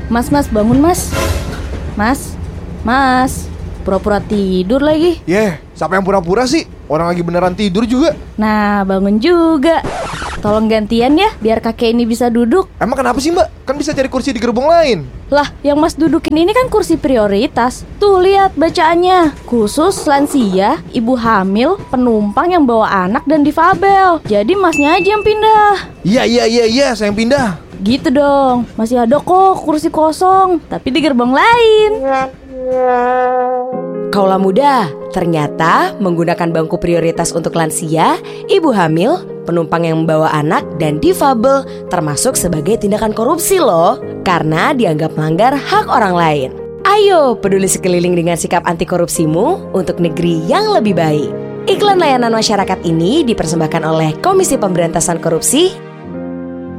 Mas, bangun mas. Mas, pura-pura tidur lagi. Siapa yang pura-pura sih? Orang lagi beneran tidur juga. Nah, bangun juga. Tolong gantian ya, biar kakek ini bisa duduk. Emang kenapa sih mbak? Kan bisa cari kursi di gerbong lain. Lah, yang mas dudukin ini kan kursi prioritas. Tuh lihat bacaannya. Khusus lansia, ibu hamil, penumpang yang bawa anak dan difabel. Jadi masnya aja yang pindah. Iya, saya yang pindah. Gitu dong, masih ada kok kursi kosong, tapi di gerbong lain. Kaulah muda, ternyata menggunakan bangku prioritas untuk lansia, ibu hamil, penumpang yang membawa anak, dan difabel termasuk sebagai tindakan korupsi loh, karena dianggap melanggar hak orang lain. Ayo peduli sekeliling dengan sikap anti korupsimu untuk negeri yang lebih baik. Iklan layanan masyarakat ini dipersembahkan oleh Komisi Pemberantasan Korupsi